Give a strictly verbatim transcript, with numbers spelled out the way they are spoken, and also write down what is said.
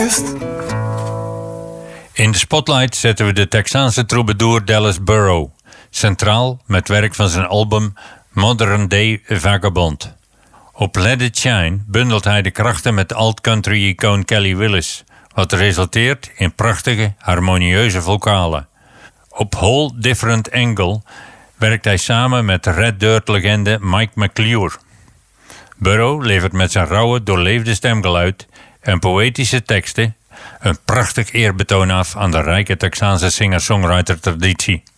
West. In de spotlight zetten we de Texaanse troubadour Dallas Burrow, centraal met werk van zijn album Modern Day Vagabond. Op Let It Shine bundelt hij de krachten met alt-country-icoon Kelly Willis, wat resulteert in prachtige, harmonieuze vocalen. Op Whole Different Angle werkt hij samen met Red Dirt-legende Mike McClure. Burrow levert met zijn rauwe, doorleefde stemgeluid en poëtische teksten een prachtig eerbetoon af aan de rijke Texaanse singer-songwriter-traditie.